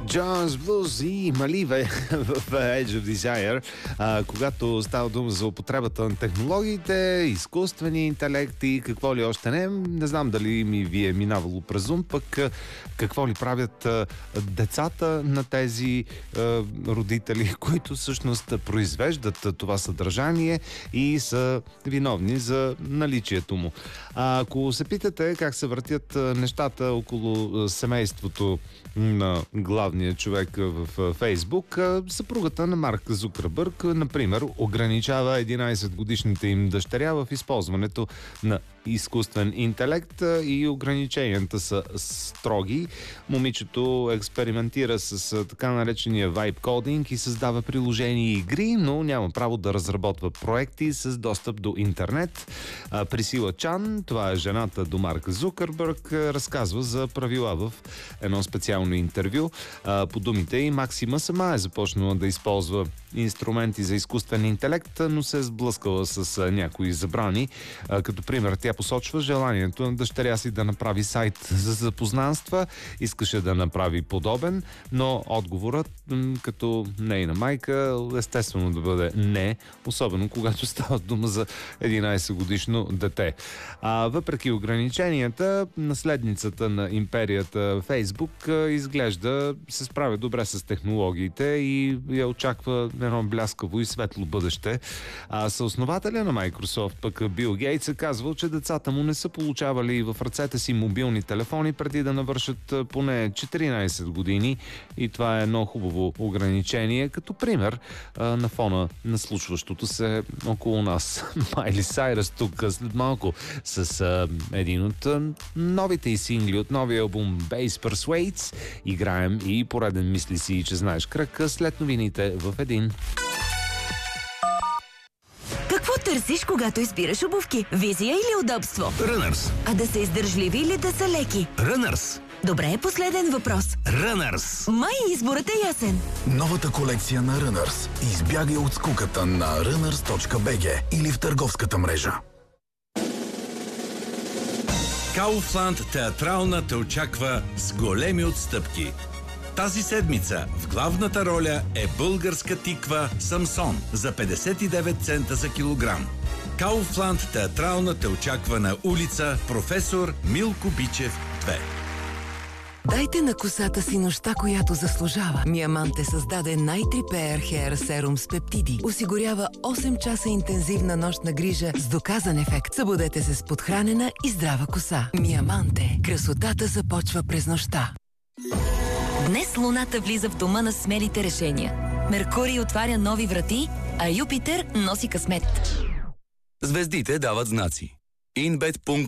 Jones Blues и Маливе в Edge of Desire, когато става дума за употребата на технологиите, изкуствени интелекти и какво ли още не знам дали ми ви е минавало през ум, пък какво ли правят децата на тези родители, които всъщност произвеждат това съдържание и са виновни за наличието му. Ако се питате как се въртят нещата около семейството на главния човек в Фейсбук, съпругата на Марк Зукърбърг, например, ограничава 11-годишните им дъщеря в използването на изкуствен интелект и ограниченията са строги. Момичето експериментира с така наречения vibe coding и създава приложения и игри, но няма право да разработва проекти с достъп до интернет. Присила Чан, това е жената до Марк Зукърбърг, разказва за правила в едно специално интервю. По думите й, Максима сама е започнала да използва инструменти за изкуствен интелект, но се е сблъскала с някои забрани. Като пример, тя посочва желанието на дъщеря си да направи сайт за запознанства. Искаше да направи подобен, но отговорът като нейна майка естествено да бъде не, особено когато става дума за 11-годишно дете. Въпреки ограниченията, наследницата на империята Фейсбук изглежда се справя добре с технологиите и я очаква едно бляскаво и светло бъдеще. Съоснователя на Microsoft, пък Бил Гейтс, е казвал, че децата му не са получавали в ръцете си мобилни телефони преди да навършат поне 14 години и това е едно хубаво ограничение, като пример на фона на случващото се около нас. Майли Сайръс тук след малко с един от новите и сингли от новия албум Bass Persuades. Играем и пореден мисли си, че знаеш кръг след новините в един. Какво търсиш, когато избираш обувки? Визия или удобство? Runners. А да са издържливи или да са леки? Runners. Добре, последен въпрос. Runners. Май изборът е ясен. Новата колекция на Runners. Избягай от скуката на runners.bg или в търговската мрежа. Кауфланд театрална те очаква с големи отстъпки. Тази седмица в главната роля е българска тиква Самсон за 59 цента за килограм. Кауфланд театрална те очаква на улица Професор Милко Бичев 2. Дайте на косата си нощта, която заслужава. Миаманте създаде Night Repair Hair Serum с пептиди. Осигурява 8 часа интензивна нощна грижа с доказан ефект. Събудете се с подхранена и здрава коса. Миаманте. Красотата започва през нощта. Днес Луната влиза в дома на смелите решения. Меркурий отваря нови врати, а Юпитер носи късмет. Звездите дават знаци.